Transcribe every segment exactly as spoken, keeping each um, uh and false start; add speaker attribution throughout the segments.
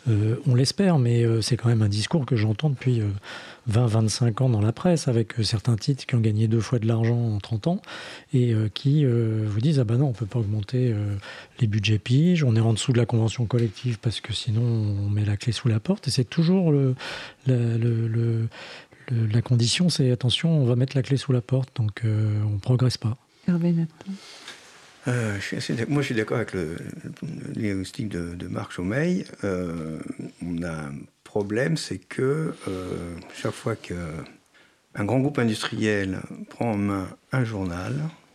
Speaker 1: Euh, on l'espère, mais euh, c'est quand même un discours que j'entends depuis euh, vingt à vingt-cinq ans dans la presse, avec euh, certains titres qui ont gagné deux fois de l'argent en trente ans, et euh, qui euh, vous disent « Ah ben non, on ne peut pas augmenter euh, les budgets piges, on est en dessous de la convention collective parce que sinon on met la clé sous la porte ». Et c'est toujours le, le, le, le, le, la condition, c'est « Attention, on va mettre la clé sous la porte », donc euh, on ne progresse pas.
Speaker 2: Hervé Nathan.
Speaker 3: Euh, je suis assez, moi, je suis d'accord avec le, le diagnostic de, de Marc Jaumeil. Euh, on a un problème, c'est que euh, chaque fois qu'un grand groupe industriel prend en main un journal,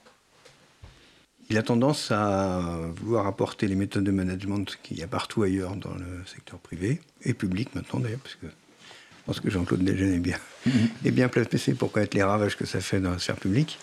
Speaker 3: il a tendance à vouloir apporter les méthodes de management qu'il y a partout ailleurs dans le secteur privé, et public maintenant d'ailleurs, parce que je pense que Jean-Claude Desjeunes est bien, mmh. est bien placé pour connaître les ravages que ça fait dans la sphère publique.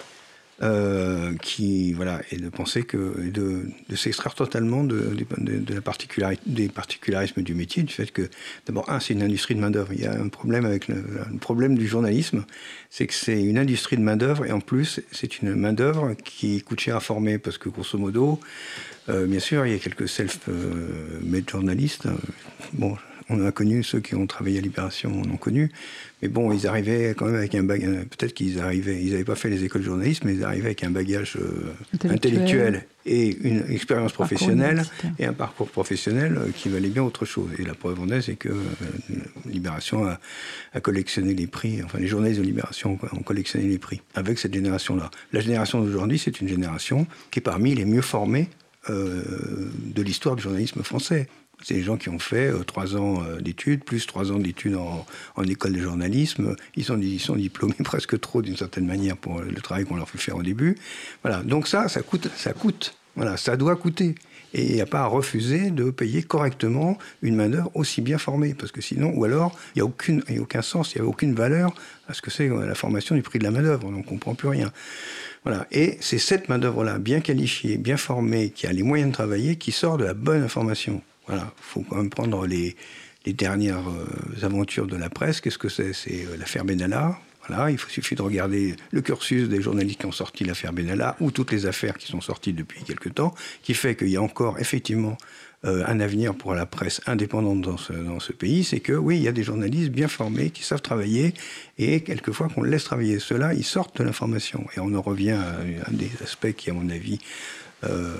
Speaker 3: Euh, qui voilà et de penser que et de, de s'extraire totalement de, de, de la particularité des particularismes du métier, du fait que d'abord un c'est une industrie de main d'œuvre. Il y a un problème avec le, le problème du journalisme, c'est que c'est une industrie de main d'œuvre et en plus c'est une main d'œuvre qui coûte cher à former parce que grosso modo, euh, bien sûr il y a quelques self-made journalistes. Bon, on a connu ceux qui ont travaillé à Libération, on en a connu. Mais bon, ils arrivaient quand même avec un bagage. Peut-être qu'ils arrivaient, ils n'avaient pas fait les écoles de journalisme, mais ils arrivaient avec un bagage euh, intellectuel. intellectuel et une expérience professionnelle et un parcours professionnel euh, qui valait bien autre chose. Et la preuve en est, c'est que euh, Libération a, a collectionné les prix. Enfin, les journalistes de Libération quoi, ont collectionné les prix avec cette génération-là. La génération d'aujourd'hui, c'est une génération qui est parmi les mieux formées euh, de l'histoire du journalisme français. C'est des gens qui ont fait euh, trois ans euh, d'études, plus trois ans d'études en, en école de journalisme. Ils sont, ils sont diplômés presque trop, d'une certaine manière, pour le travail qu'on leur fait faire au début. Voilà. Donc ça, ça coûte, ça coûte. Voilà, ça doit coûter. Et il n'y a pas à refuser de payer correctement une main-d'œuvre aussi bien formée. Parce que sinon, ou alors, il n'y a, aucune, il y a aucun sens, il n'y a aucune valeur à ce que c'est la formation du prix de la main-d'œuvre. On ne comprend plus rien. Voilà. Et c'est cette main-d'œuvre-là, bien qualifiée, bien formée, qui a les moyens de travailler, qui sort de la bonne information. Voilà, il faut quand même prendre les, les dernières euh, aventures de la presse. Qu'est-ce que c'est ? C'est euh, l'affaire Benalla. Voilà, il faut, suffit de regarder le cursus des journalistes qui ont sorti l'affaire Benalla ou toutes les affaires qui sont sorties depuis quelque temps, qui fait qu'il y a encore effectivement euh, un avenir pour la presse indépendante dans ce, dans ce pays. C'est que oui, il y a des journalistes bien formés qui savent travailler et quelquefois qu'on laisse travailler ceux-là, ils sortent de l'information. Et on en revient à un des aspects qui, à mon avis, Euh,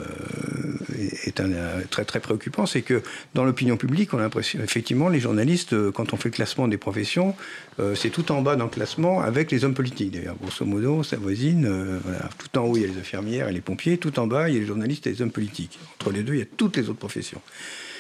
Speaker 3: est un, un, très très préoccupant, c'est que dans l'opinion publique, on a l'impression, effectivement, les journalistes, quand on fait le classement des professions, euh, c'est tout en bas dans le classement avec les hommes politiques. D'ailleurs, grosso modo, ça voisine. Euh, voilà. Tout en haut, il y a les infirmières et les pompiers. Tout en bas, il y a les journalistes et les hommes politiques. Entre les deux, il y a toutes les autres professions. Pourquoi ?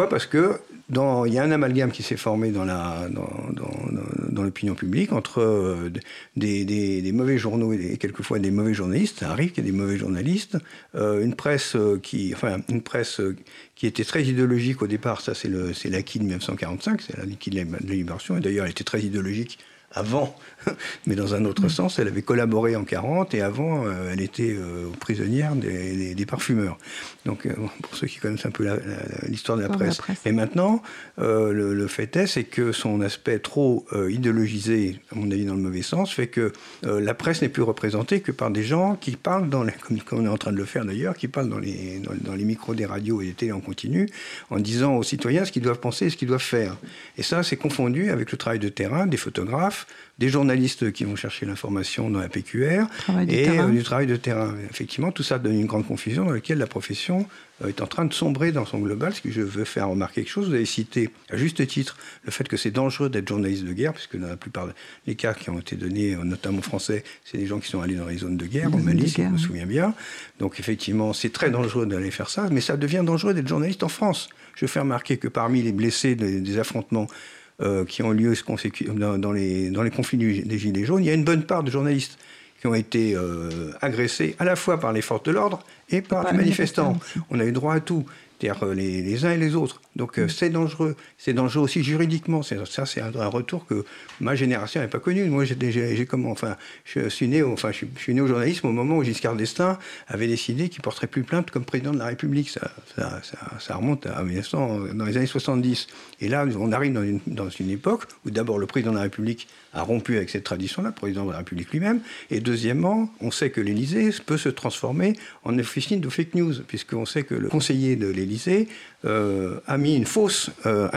Speaker 3: Parce que dans, il y a un amalgame qui s'est formé dans, la, dans, dans, dans l'opinion publique entre euh, des, des, des mauvais journaux et, des, et quelquefois des mauvais journalistes. Ça arrive qu'il y ait des mauvais journalistes. Euh, une presse qui, enfin, une presse qui était très idéologique au départ. Ça, c'est, le, c'est l'acquis de dix-neuf cent quarante-cinq, c'est l'acquis de la Libération. Et d'ailleurs, elle était très idéologique avant, mais dans un autre mmh. sens. Elle avait collaboré en quarante et avant, euh, elle était euh, prisonnière des, des, des parfumeurs. Donc, euh, pour ceux qui connaissent un peu la, la, l'histoire de la, presse. la presse. Et maintenant, euh, le, le fait est, c'est que son aspect trop euh, idéologisé, à mon avis dans le mauvais sens, fait que euh, la presse n'est plus représentée que par des gens qui parlent, dans les, comme, comme on est en train de le faire d'ailleurs, qui parlent dans les, dans, dans les micros des radios et des télés en continu, en disant aux citoyens ce qu'ils doivent penser et ce qu'ils doivent faire. Et ça, c'est confondu avec le travail de terrain des photographes, des journalistes qui vont chercher l'information dans la P Q R travail et euh, du travail de terrain. Effectivement, tout ça donne une grande confusion dans laquelle la profession euh, est en train de sombrer dans son global. Ce que je veux faire remarquer quelque chose, vous avez cité à juste titre le fait que c'est dangereux d'être journaliste de guerre, puisque dans la plupart des cas qui ont été donnés, notamment français, c'est des gens qui sont allés dans les zones de guerre, au Mali, si je me souviens bien. Donc effectivement, c'est très dangereux d'aller faire ça, mais ça devient dangereux d'être journaliste en France. Je fais remarquer que parmi les blessés des, des affrontements Euh, qui ont lieu dans, dans, les, dans les conflits du, des Gilets jaunes, il y a une bonne part de journalistes qui ont été euh, agressés à la fois par les forces de l'ordre et par, par les manifestants. manifestants. On a eu droit à tout, c'est-à-dire les, les uns et les autres. Donc euh, c'est dangereux. C'est dangereux aussi juridiquement. C'est, ça, c'est un, un retour que ma génération n'avait pas connu. Moi, j'ai, j'ai, j'ai comment, enfin, je suis né, au, enfin, je suis, je suis né au journalisme au moment où Giscard d'Estaing avait décidé qu'il ne porterait plus plainte comme président de la République. Ça, ça, ça, ça remonte à mille neuf cents, dans les années soixante-dix. Et là, on arrive dans une, dans une époque où d'abord le président de la République a rompu avec cette tradition-là, le président de la République lui-même. Et deuxièmement, on sait que l'Élysée peut se transformer en officine de fake news, puisqu'on sait que le conseiller de l'Élysée euh, a mis une fausse euh,